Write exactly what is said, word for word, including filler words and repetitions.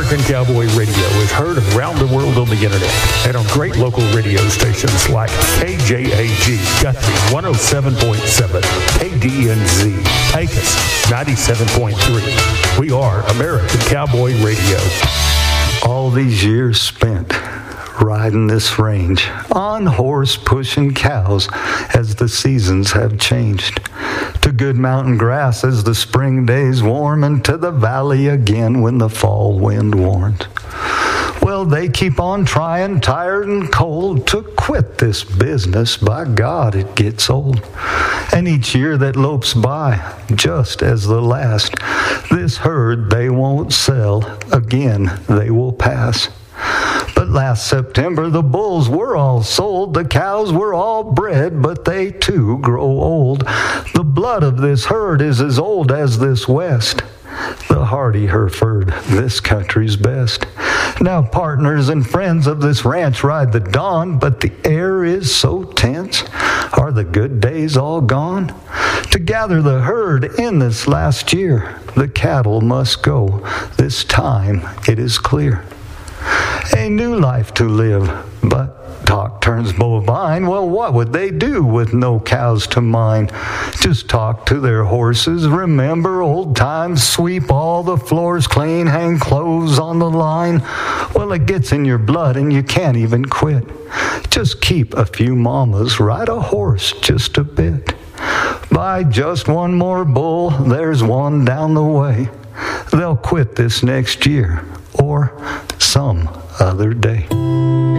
American Cowboy Radio is heard around the world on the internet and on great local radio stations like K J A G, Guthrie one oh seven point seven, K D N Z, Pecos ninety-seven point three. We are American Cowboy Radio. All these years spent riding this range, on horse pushing cows as the seasons have changed, to good mountain grass as the spring days warm, and to the valley again when the fall wind warns. Well, they keep on trying, tired and cold, to quit this business. By God, it gets old. And each year that lopes by, just as the last, this herd they won't sell, again they will pass. But last September the bulls were all sold, the cows were all bred, but they too grow old. The blood of this herd is as old as this West, the hardy Hereford, this country's best. Now partners and friends of this ranch ride the dawn, but the air is so tense. Are the good days all gone? To gather the herd in this last year, the cattle must go. This time it is clear. A new life to live, but talk turns bovine. Well, what would they do with no cows to mine? Just talk to their horses, remember old times, sweep all the floors clean, hang clothes on the line. Well, it gets in your blood and you can't even quit. Just keep a few mamas, ride a horse just a bit. Buy just one more bull, there's one down the way. They'll quit this next year or some other day.